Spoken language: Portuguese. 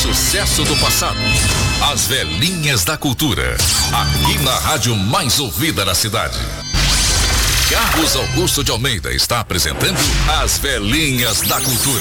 sucesso do passado. As Velhinhas da Cultura. Aqui na rádio mais ouvida da cidade. Carlos Augusto de Almeida está apresentando As Velhinhas da Cultura.